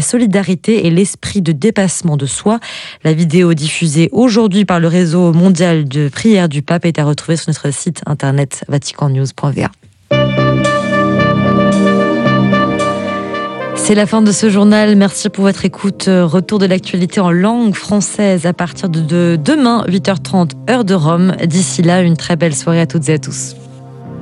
solidarité et l'esprit de dépassement de soi. La vidéo diffusée aujourd'hui par le réseau mondial de prière du pape est à retrouver sur notre site internet vaticannews.va. C'est la fin de ce journal. Merci pour votre écoute. Retour de l'actualité en langue française à partir de demain, 8h30, heure de Rome. D'ici là, une très belle soirée à toutes et à tous.